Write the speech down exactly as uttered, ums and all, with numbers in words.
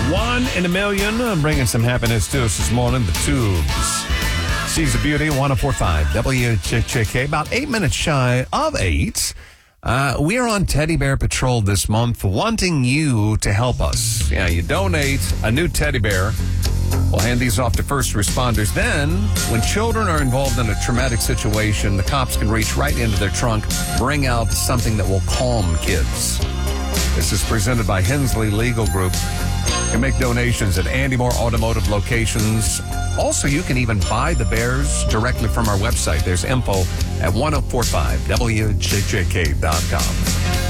One in a million, uh, bringing some happiness to us this morning. The Tubes. Seas of Beauty, one oh four point five W J J K. About eight minutes shy of eight. Uh, we are on Teddy Bear Patrol this month, wanting you to help us. Yeah, you donate a new teddy bear. We'll hand these off to first responders. Then, when children are involved in a traumatic situation, the cops can reach right into their trunk, bring out something that will calm kids. This is presented by Hensley Legal Group. You can make donations at Andy Moore Automotive locations. Also, you can even buy the bears directly from our website. There's info at ten forty-five W J J K dot com.